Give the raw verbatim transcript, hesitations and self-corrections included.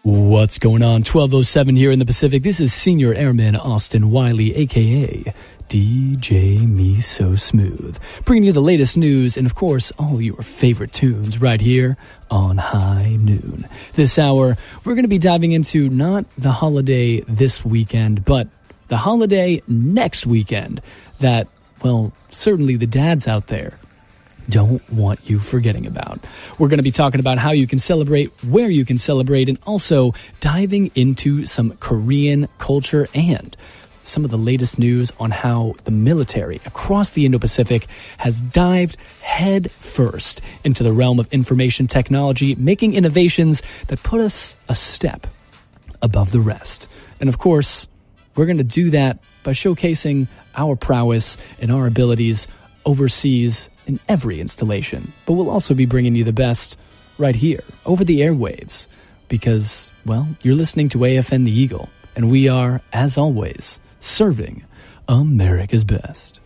What's going on? twelve oh seven here in the Pacific. This is Senior Airman Austin Wiley, a k a. D J Me So Smooth, bringing you the latest news and, of course, all your favorite tunes right here on High Noon. This hour, we're going to be diving into not the holiday this weekend, but the holiday next weekend that, well, certainly the dads out there don't want you forgetting about. We're going to be talking about how you can celebrate, where you can celebrate, and also diving into some Korean culture and some of the latest news on how the military across the Indo-Pacific has dived head first into the realm of information technology, making innovations that put us a step above the rest. And of course, we're going to do that by showcasing our prowess and our abilities overseas in every installation. But we'll also be bringing you the best right here over the airwaves because, well, you're listening to A F N The Eagle, and we are, as always, serving America's best.